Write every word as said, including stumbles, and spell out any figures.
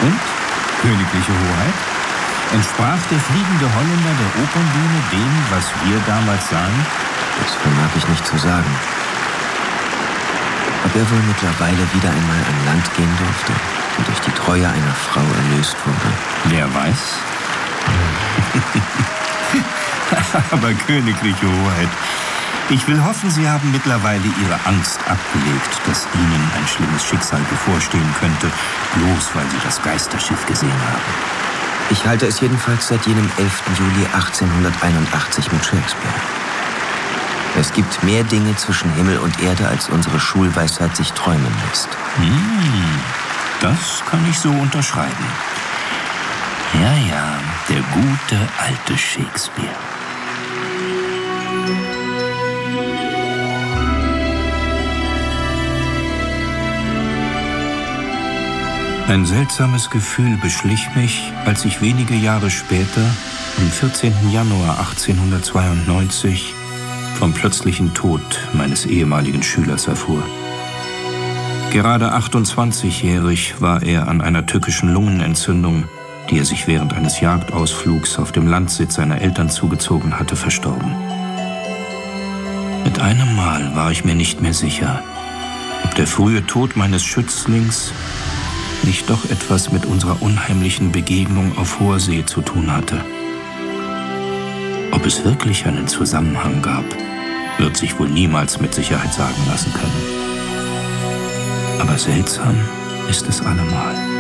Und, königliche Hoheit, entsprach der fliegende Holländer der Opernbühne dem, was wir damals sahen? Das vermag ich nicht zu sagen. Ob er wohl mittlerweile wieder einmal an Land gehen durfte und durch die Treue einer Frau erlöst wurde? Wer weiß? Aber königliche Hoheit, ich will hoffen, Sie haben mittlerweile Ihre Angst abgelegt, dass Ihnen ein schlimmes Schicksal bevorstehen könnte, bloß weil Sie das Geisterschiff gesehen haben. Ich halte es jedenfalls seit jenem elften Juli achtzehnhunderteinundachtzig mit Shakespeare. Es gibt mehr Dinge zwischen Himmel und Erde, als unsere Schulweisheit sich träumen lässt. Hm, das kann ich so unterschreiben. Ja, ja, der gute alte Shakespeare. Ein seltsames Gefühl beschlich mich, als ich wenige Jahre später, am vierzehnten Januar achtzehnhundertzweiundneunzig, vom plötzlichen Tod meines ehemaligen Schülers erfuhr. Gerade achtundzwanzigjährig war er an einer tückischen Lungenentzündung, die er sich während eines Jagdausflugs auf dem Landsitz seiner Eltern zugezogen hatte, verstorben. Mit einem Mal war ich mir nicht mehr sicher, ob der frühe Tod meines Schützlings nicht doch etwas mit unserer unheimlichen Begegnung auf hoher See zu tun hatte. Ob es wirklich einen Zusammenhang gab, wird sich wohl niemals mit Sicherheit sagen lassen können. Aber seltsam ist es allemal.